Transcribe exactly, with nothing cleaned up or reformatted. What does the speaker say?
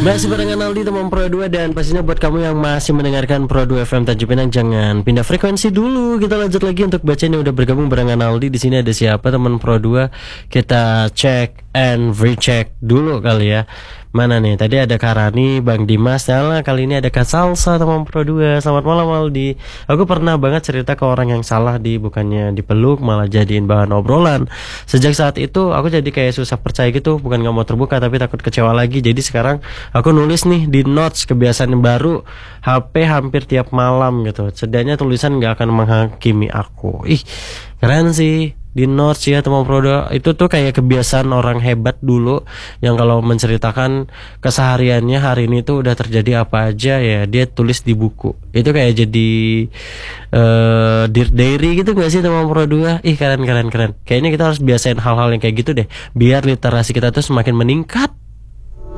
Masih barengan Aldi teman Pro dua. Dan pastinya buat kamu yang masih mendengarkan Pro dua F M Tanjung Pinang, jangan pindah frekuensi dulu. Kita lanjut lagi untuk bacain yang udah bergabung barengan Aldi. Di sini ada siapa teman Pro dua? Kita cek and recheck dulu kali ya. Mana nih? Tadi ada Karani, Bang Dimas. Nah, kali ini ada Kak Salsa teman Pro dua. Selamat malam Aldi. Aku pernah banget cerita ke orang yang salah, di bukannya dipeluk malah jadiin bahan obrolan. Sejak saat itu aku jadi kayak susah percaya gitu. Bukan gak mau terbuka tapi takut kecewa lagi. Jadi sekarang aku nulis nih di notes kebiasaan yang baru, H P hampir tiap malam gitu. Setidaknya tulisan gak akan menghakimi aku. Ih, keren sih. Di notes ya teman Pro dua. Itu tuh kayak kebiasaan orang hebat dulu, yang kalau menceritakan kesehariannya hari ini tuh udah terjadi apa aja ya, dia tulis di buku. Itu kayak jadi uh, dear diary gitu gak sih teman Pro dua? Ih, keren keren keren. Kayaknya kita harus biasain hal-hal yang kayak gitu deh, biar literasi kita tuh semakin meningkat.